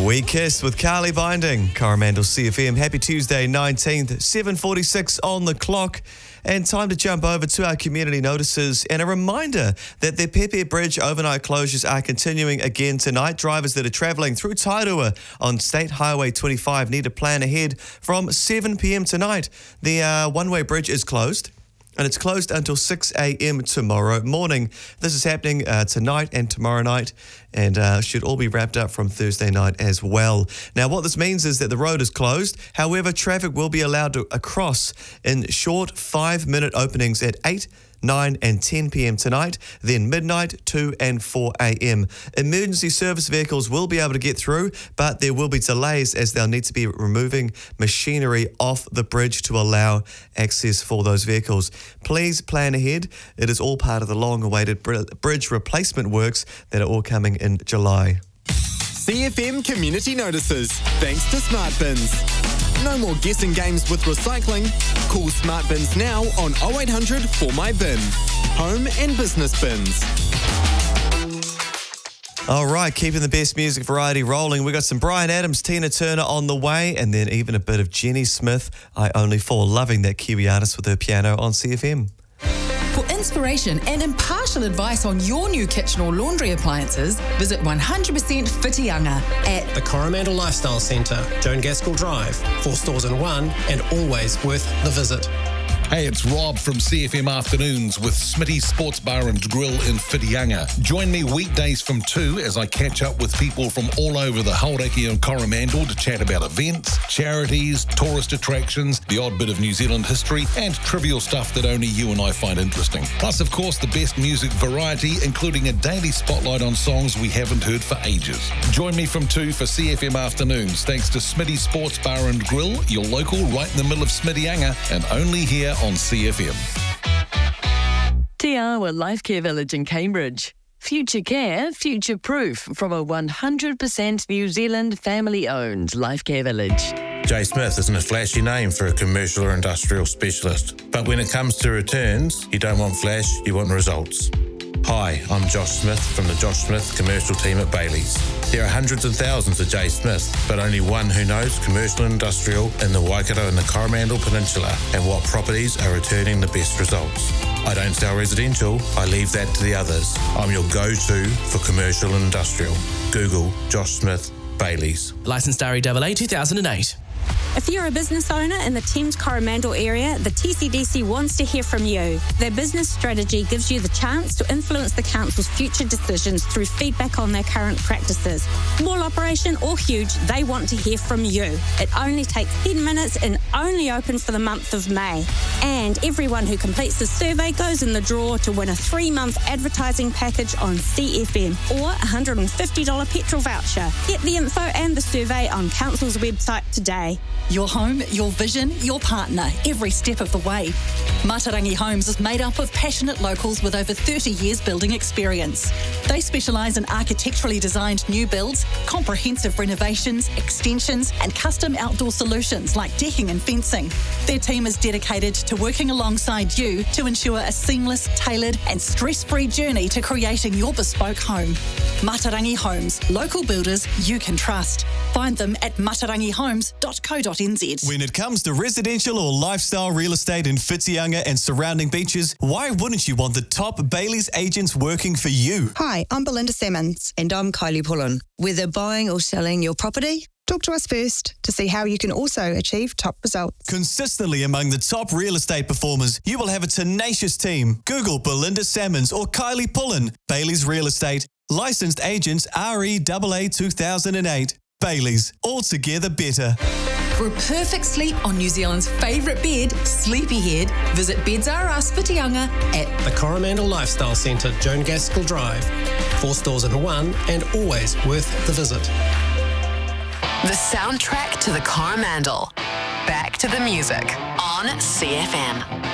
We Kiss with Carly Binding, Coromandel CFM. Happy Tuesday, 19th, 7:46 on the clock. And time to jump over to our community notices and a reminder that the Pepe Bridge overnight closures are continuing again tonight. Drivers that are travelling through Tairua on State Highway 25 need to plan ahead from 7 p.m. tonight. The one-way bridge is closed, and it's closed until 6 a.m. tomorrow morning. This is happening tonight and tomorrow night, and should all be wrapped up from Thursday night as well. Now, what this means is that the road is closed. However, traffic will be allowed to cross in short 5-minute openings at 8, 9 and 10 p.m. tonight, then midnight, 2 and 4 a.m. Emergency service vehicles will be able to get through, but there will be delays as they'll need to be removing machinery off the bridge to allow access for those vehicles. Please plan ahead. It is all part of the long-awaited bridge replacement works that are all coming in July. CFM Community Notices, thanks to Smart Bins. No more guessing games with recycling. Call Smart Bins now on 0800 for my bin. Home and business bins. All right, keeping the best music variety rolling. We got some Bryan Adams, Tina Turner on the way, and then even a bit of Jenny Smith, I Only Fall. Loving that Kiwi artist with her piano on CFM. For inspiration and impartial advice on your new kitchen or laundry appliances, visit 100% Whitianga at the Coromandel Lifestyle Centre, Joan Gaskell Drive, 4 stores in one, and always worth the visit. Hey, it's Rob from CFM Afternoons with Smitty's Sports Bar and Grill in Whitianga. Join me weekdays from 2 as I catch up with people from all over the Hauraki and Coromandel to chat about events, charities, tourist attractions, the odd bit of New Zealand history, and trivial stuff that only you and I find interesting. Plus, of course, the best music variety, including a daily spotlight on songs we haven't heard for ages. Join me from 2 for CFM Afternoons, thanks to Smitty's Sports Bar and Grill, your local right in the middle of Smittyanga, and only here on CFM. Te Awa Life Care Village in Cambridge. Future care, future proof from a 100% New Zealand family-owned life care village. Jay Smith isn't a flashy name for a commercial or industrial specialist. But when it comes to returns, you don't want flash, you want results. Hi, I'm Josh Smith from the Josh Smith commercial team at Bailey's. There are hundreds of thousands of Jay Smith, but only one who knows commercial and industrial in the Waikato and the Coromandel Peninsula and what properties are returning the best results. I don't sell residential, I leave that to the others. I'm your go-to for commercial and industrial. Google Josh Smith Bailey's. Licensed REAA 2008. If you're a business owner in the Thames Coromandel area, the TCDC wants to hear from you. Their business strategy gives you the chance to influence the council's future decisions through feedback on their current practices. Small operation or huge, they want to hear from you. It only takes 10 minutes and only open for the month of May. And everyone who completes the survey goes in the draw to win a 3-month advertising package on CFM or a $150 petrol voucher. Get the info and the survey on council's website today. Your home, your vision, your partner, every step of the way. Matarangi Homes is made up of passionate locals with over 30 years building experience. They specialise in architecturally designed new builds, comprehensive renovations, extensions and custom outdoor solutions like decking and fencing. Their team is dedicated to working alongside you to ensure a seamless, tailored and stress-free journey to creating your bespoke home. Matarangi Homes, local builders you can trust. Find them at matarangihomes.co.nz. When it comes to residential or lifestyle real estate in Whitianga and surrounding beaches, why wouldn't you want the top Bailey's agents working for you? Hi, I'm Belinda Salmons. And I'm Kylie Pullen. Whether buying or selling your property, talk to us first to see how you can also achieve top results. Consistently among the top real estate performers, you will have a tenacious team. Google Belinda Salmons or Kylie Pullen. Bailey's Real Estate. Licensed agents REAA 2008. Bailey's. Altogether better. For a perfect sleep on New Zealand's favourite bed, Sleepyhead, visit Beds R Us Whitianga at the Coromandel Lifestyle Centre, Joan Gaskell Drive, 4 stores in one, and always worth the visit. The soundtrack to the Coromandel. Back to the music on CFM.